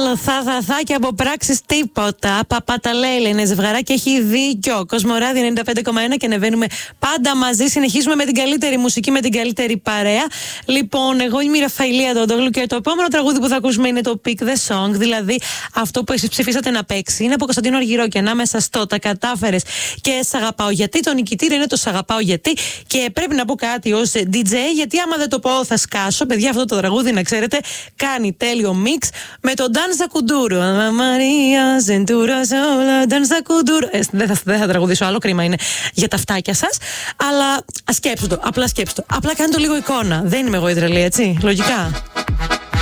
άλλο θα και από πράξεις τίποτα. Παπάτα λέει, είναι ζευγαράκι, έχει δίκιο. Κοσμοράδι 95,1 και ανεβαίνουμε πάντα μαζί. Συνεχίζουμε με την καλύτερη μουσική, με την καλύτερη παρέα. Λοιπόν, εγώ είμαι η Ραφαηλία Ντοντόγλου και το επόμενο τραγούδι που θα ακούσουμε είναι το Pick the Song. Δηλαδή αυτό που εσείς ψηφίσατε να παίξει. Είναι από Κωνσταντίνο Αργυρό και ανάμεσα στο Τα κατάφερες και Σ' αγαπάω γιατί. Το νικητήριο είναι το Σ' αγαπάω γιατί. Και πρέπει να πω κάτι ως DJ, γιατί άμα δεν το πω θα σκάσω. Παιδιά, αυτό το τραγούδι να ξέρετε κάνει τέλειο μίξ με το Danza Kuduro. Μαρία Ζεντούρα Ζόλα Danza Kuduro. Δεν θα τραγουδήσω άλλο, κρίμα είναι για τα φτάκια σας. Αλλά σκέψου το, απλά σκέψου το. Απλά κάνει το λίγο εικόνα. Δεν είμαι εγώ η τρελή, έτσι. Λογικά.